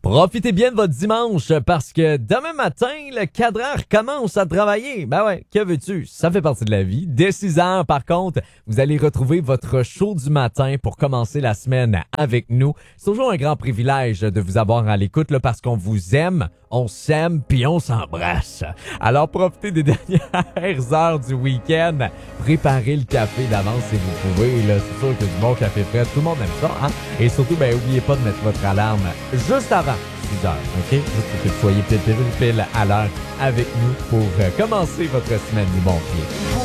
Profitez bien de votre dimanche parce que demain matin, le cadran recommence à travailler. Ben ouais, que veux-tu? Ça fait partie de la vie. Dès 6 heures, par contre, vous allez retrouver votre show du matin pour commencer la semaine avec nous. C'est toujours un grand privilège de vous avoir à l'écoute là, parce qu'on vous aime, on s'aime puis on s'embrasse. Alors profitez des dernières heures du week-end. Préparez le café d'avance si vous pouvez. Là. C'est sûr que du bon café frais, tout le monde aime ça. Hein? Et surtout, ben oubliez pas de mettre votre alarme juste avant 6 heures, OK? Juste pour que vous soyez pile à l'heure avec nous pour commencer votre semaine du bon pied.